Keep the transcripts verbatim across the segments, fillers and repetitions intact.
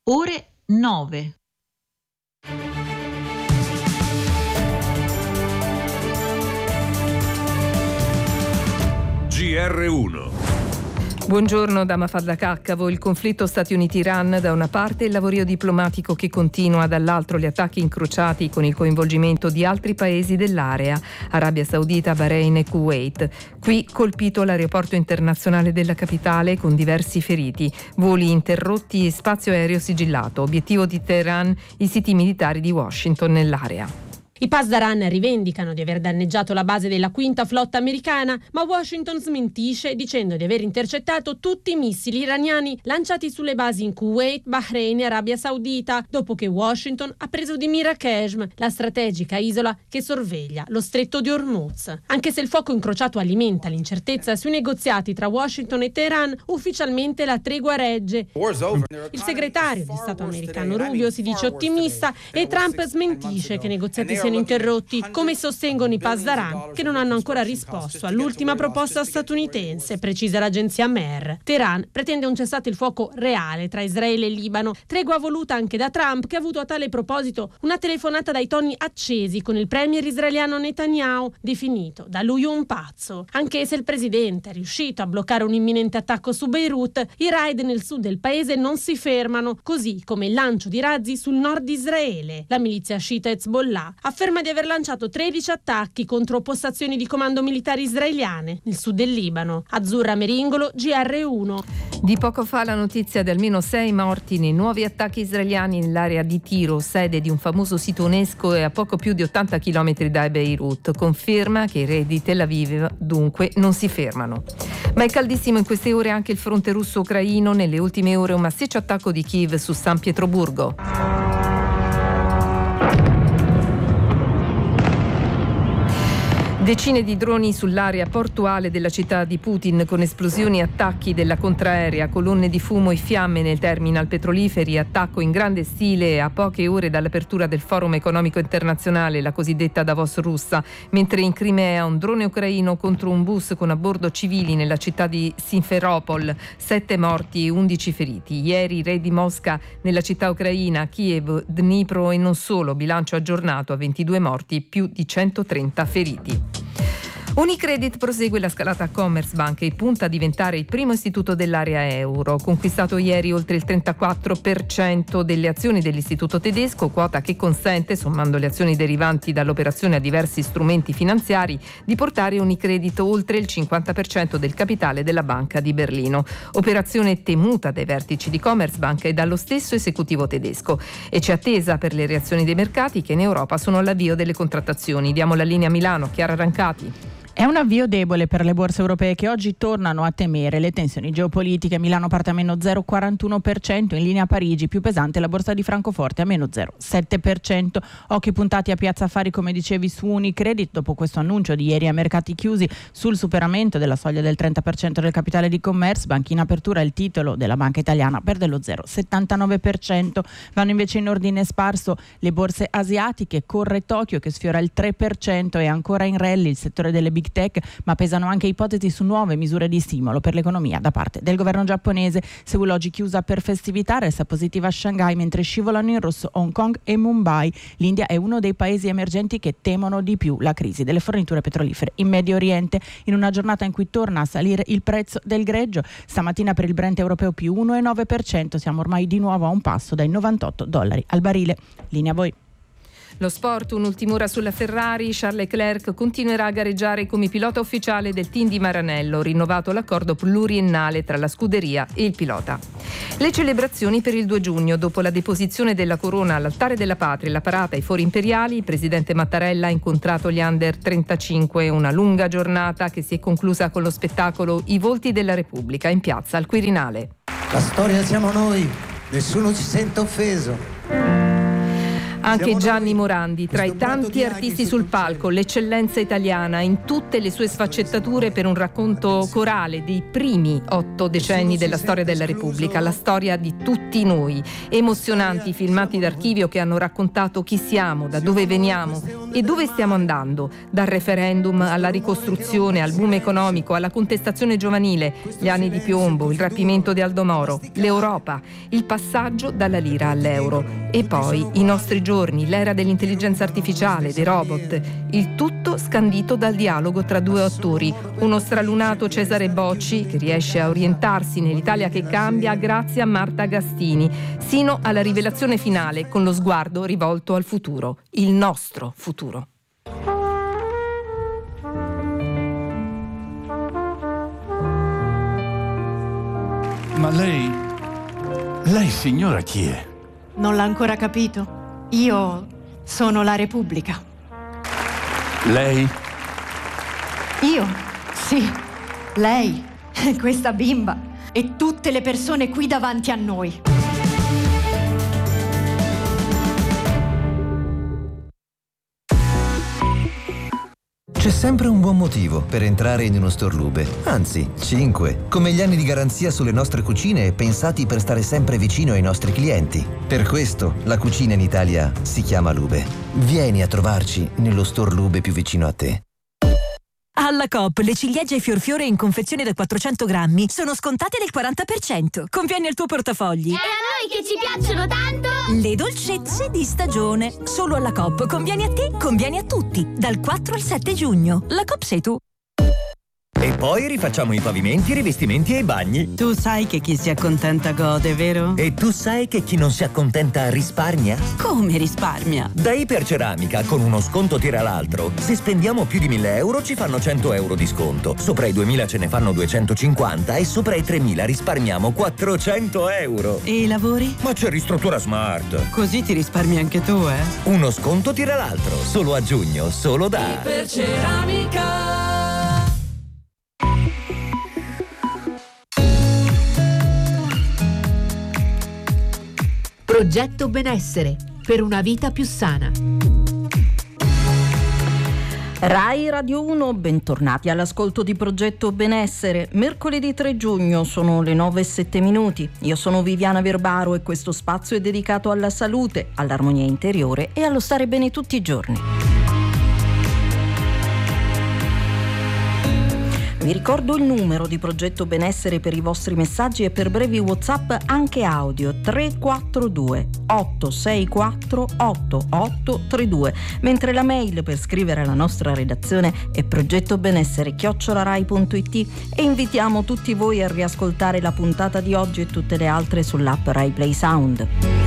ore nove. G R uno. Buongiorno da Mafalda Caccavo. Il conflitto Stati Uniti-Iran da una parte e il lavorio diplomatico che continua, dall'altro gli attacchi incrociati con il coinvolgimento di altri paesi dell'area, Arabia Saudita, Bahrain e Kuwait. Qui colpito l'aeroporto internazionale della capitale con diversi feriti, voli interrotti e spazio aereo sigillato. Obiettivo di Teheran, i siti militari di Washington nell'area. I Pasdaran rivendicano di aver danneggiato la base della quinta flotta americana, ma Washington smentisce dicendo di aver intercettato tutti i missili iraniani lanciati sulle basi in Kuwait, Bahrain e Arabia Saudita, dopo che Washington ha preso di mira Qeshm, la strategica isola che sorveglia lo stretto di Hormuz. Anche se il fuoco incrociato alimenta l'incertezza sui negoziati tra Washington e Teheran, ufficialmente la tregua regge. Il segretario di Stato americano Rubio si dice ottimista e Trump smentisce che i negoziati siano interrotti, come sostengono i Pasdaran, che non hanno ancora risposto all'ultima proposta statunitense, precisa l'agenzia Mer. Teheran pretende un cessate il fuoco reale tra Israele e Libano, tregua voluta anche da Trump, che ha avuto a tale proposito una telefonata dai toni accesi con il premier israeliano Netanyahu, definito da lui un pazzo. Anche se il presidente è riuscito a bloccare un imminente attacco su Beirut, i raid nel sud del paese non si fermano, così come il lancio di razzi sul nord di Israele. La milizia sciita Hezbollah afferma di aver lanciato tredici attacchi contro postazioni di comando militari israeliane nel sud del Libano. Azzurra Meringolo, G R uno. Di poco fa la notizia di almeno sei morti nei nuovi attacchi israeliani nell'area di Tiro, sede di un famoso sito UNESCO e a poco più di ottanta chilometri da Beirut. Conferma che i re di Tel Aviv dunque non si fermano. Ma è caldissimo in queste ore anche il fronte russo-ucraino. Nelle ultime ore un massiccio attacco di Kiev su San Pietroburgo. Decine di droni sull'area portuale della città di Putin con esplosioni e attacchi della contraerea, colonne di fumo e fiamme nel terminal petroliferi, attacco in grande stile a poche ore dall'apertura del Forum economico internazionale, la cosiddetta Davos russa, mentre in Crimea un drone ucraino contro un bus con a bordo civili nella città di Simferopol, sette morti e undici feriti. Ieri re di Mosca nella città ucraina, Kiev, Dnipro e non solo, bilancio aggiornato a ventidue morti, più di centotrenta feriti. Unicredit prosegue la scalata a Commerzbank e punta a diventare il primo istituto dell'area euro. Conquistato ieri oltre il trentaquattro per cento delle azioni dell'istituto tedesco, quota che consente, sommando le azioni derivanti dall'operazione a diversi strumenti finanziari, di portare Unicredit oltre il cinquanta per cento del capitale della Banca di Berlino. Operazione temuta dai vertici di Commerzbank e dallo stesso esecutivo tedesco. E c'è attesa per le reazioni dei mercati che in Europa sono all'avvio delle contrattazioni. Diamo la linea a Milano, Chiara Rancati. È un avvio debole per le borse europee che oggi tornano a temere le tensioni geopolitiche. Milano parte a meno zero virgola quarantuno per cento, in linea a Parigi, più pesante la borsa di Francoforte a meno zero virgola sette per cento. Occhi puntati a Piazza Affari, come dicevi, su Unicredit dopo questo annuncio di ieri a mercati chiusi sul superamento della soglia del trenta per cento del capitale di Commerzbank. In apertura il titolo della banca italiana perde lo zero virgola settantanove per cento. Vanno invece in ordine sparso le borse asiatiche, corre Tokyo che sfiora il tre per cento e ancora in rally il settore delle big tech, ma pesano anche ipotesi su nuove misure di stimolo per l'economia da parte del governo giapponese. Seul oggi chiusa per festività, resta positiva a Shanghai, mentre scivolano in rosso Hong Kong e Mumbai. L'India è uno dei paesi emergenti che temono di più la crisi delle forniture petrolifere in Medio Oriente, in una giornata in cui torna a salire il prezzo del greggio. Stamattina per il Brent europeo più uno virgola nove per cento, siamo ormai di nuovo a un passo dai novantotto dollari al barile. Linea a voi. Lo sport, un'ultima ora sulla Ferrari. Charles Leclerc continuerà a gareggiare come pilota ufficiale del team di Maranello, rinnovato l'accordo pluriennale tra la scuderia e il pilota. Le celebrazioni per il due giugno, dopo la deposizione della corona all'altare della patria e la parata ai fori imperiali, il presidente Mattarella ha incontrato gli under trentacinque, una lunga giornata che si è conclusa con lo spettacolo I volti della Repubblica in piazza al Quirinale. La storia siamo noi, nessuno ci sente offeso. Anche Gianni Morandi, tra i tanti artisti sul palco, l'eccellenza italiana in tutte le sue sfaccettature per un racconto corale dei primi otto decenni della storia della Repubblica, la storia di tutti noi. Emozionanti filmati d'archivio che hanno raccontato chi siamo, da dove veniamo e dove stiamo andando, dal referendum alla ricostruzione, al boom economico, alla contestazione giovanile, gli anni di piombo, il rapimento di Aldo Moro, l'Europa, il passaggio dalla lira all'euro e poi i nostri giorni, l'era dell'intelligenza artificiale, dei robot, il tutto scandito dal dialogo tra due attori, uno stralunato Cesare Bocci che riesce a orientarsi nell'Italia che cambia grazie a Marta Agastini, sino alla rivelazione finale con lo sguardo rivolto al futuro, il nostro futuro. Ma lei... lei signora chi è? Non l'ha ancora capito? Io sono la Repubblica. Lei? Io? Sì, lei, questa bimba e tutte le persone qui davanti a noi. C'è sempre un buon motivo per entrare in uno store Lube, anzi, cinque, come gli anni di garanzia sulle nostre cucine pensati per stare sempre vicino ai nostri clienti. Per questo la cucina in Italia si chiama Lube. Vieni a trovarci nello store Lube più vicino a te. Alla Coop le ciliegie Fiorfiore in confezione da quattrocento grammi sono scontate del quaranta per cento. Conviene al tuo portafogli. E a noi che ci piacciono tanto! Le dolcezze di stagione. Solo alla Coop. Conviene a te, conviene a tutti. Dal quattro al sette giugno. La Coop sei tu. E poi rifacciamo i pavimenti, i rivestimenti e i bagni. Tu sai che chi si accontenta gode, vero? E tu sai che chi non si accontenta risparmia? Come risparmia? Da Iperceramica, con uno sconto tira l'altro. Se spendiamo più di mille euro ci fanno cento euro di sconto. Sopra i duemila ce ne fanno duecentocinquanta e sopra i tremila risparmiamo quattrocento euro. E i lavori? Ma c'è Ristruttura Smart. Così ti risparmi anche tu, eh? Uno sconto tira l'altro. Solo a giugno, solo da Iperceramica. Progetto Benessere per una vita più sana. Rai Radio uno, bentornati all'ascolto di Progetto Benessere. Mercoledì tre giugno sono le nove e sette minuti. Io sono Viviana Verbaro e questo spazio è dedicato alla salute, all'armonia interiore e allo stare bene tutti i giorni. Vi ricordo il numero di Progetto Benessere per i vostri messaggi e per brevi WhatsApp anche audio tre quattro due otto sei quattro otto otto tre due, mentre la mail per scrivere alla nostra redazione è progettobenessere chiocciola rai punto it e invitiamo tutti voi a riascoltare la puntata di oggi e tutte le altre sull'app Rai Play Sound.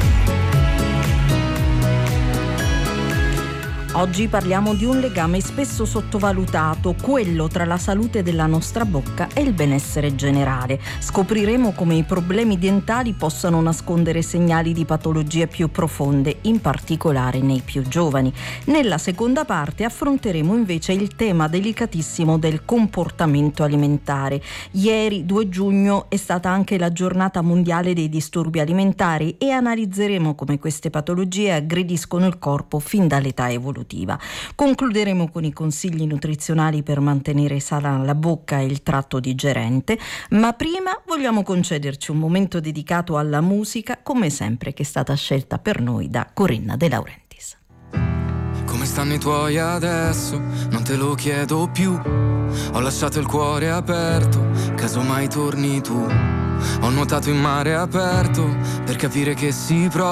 Oggi parliamo di un legame spesso sottovalutato, quello tra la salute della nostra bocca e il benessere generale. Scopriremo come i problemi dentali possano nascondere segnali di patologie più profonde, in particolare nei più giovani. Nella seconda parte affronteremo invece il tema delicatissimo del comportamento alimentare. Ieri, due giugno, è stata anche la giornata mondiale dei disturbi alimentari e analizzeremo come queste patologie aggrediscono il corpo fin dall'età evolutiva. Concluderemo con i consigli nutrizionali per mantenere sana la bocca e il tratto digerente, ma prima vogliamo concederci un momento dedicato alla musica, come sempre, che è stata scelta per noi da Corinna De Laurentiis. Come stanno i tuoi adesso? Non te lo chiedo più. Ho lasciato il cuore aperto, casomai torni tu. Ho nuotato in mare aperto per capire che si prova